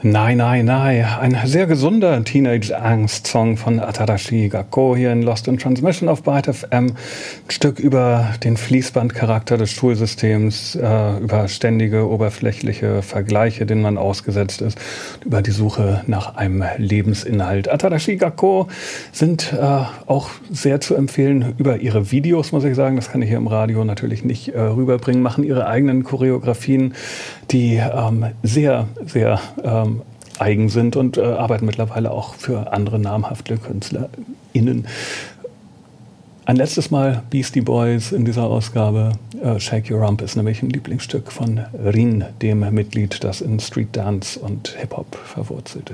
Nein, nein, nein. Ein sehr gesunder Teenage-Angst-Song von Atarashi Gakko hier in Lost in Transmission auf Byte FM. Ein Stück über den Fließbandcharakter des Schulsystems, über ständige oberflächliche Vergleiche, denen man ausgesetzt ist, über die Suche nach einem Lebensinhalt. Atarashi Gakko sind auch sehr zu empfehlen über ihre Videos, muss ich sagen. Das kann ich hier im Radio natürlich nicht rüberbringen. Machen ihre eigenen Choreografien, die sehr, sehr eigen sind und arbeiten mittlerweile auch für andere namhafte KünstlerInnen. Ein letztes Mal Beastie Boys in dieser Ausgabe. Shake Your Rump ist nämlich ein Lieblingsstück von Rin, dem Mitglied, das in Street Dance und Hip-Hop verwurzelt